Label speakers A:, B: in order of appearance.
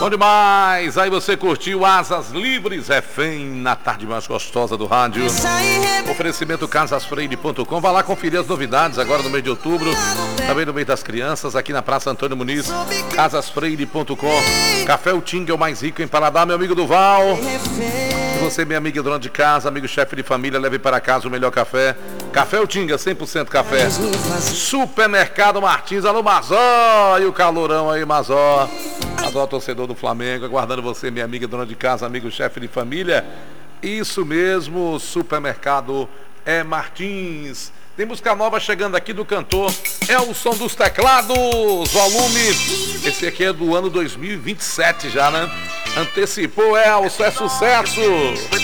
A: Bom demais! Aí você curtiu Asas Livres, refém na tarde mais gostosa do rádio. Oferecimento casasfreire.com. Vai lá conferir as novidades agora no mês de outubro. Também no mês das crianças, aqui na Praça Antônio Muniz. Casasfreire.com. Café Utinga é o mais rico em paladar, meu amigo Duval. E você, minha amiga dona de casa, amigo chefe de família, leve para casa o melhor café. Café Utinga, 100% café. Supermercado Martins, alô Mazó. E o calorão aí, Mazó. Adoro torcedor do Flamengo, aguardando você, minha amiga dona de casa, amigo chefe de família. Isso mesmo, Supermercado Martins. Tem música nova chegando aqui do cantor Elson dos Teclados. Volume, esse aqui é do ano 2027 já, né? Antecipou, Elson, é sucesso.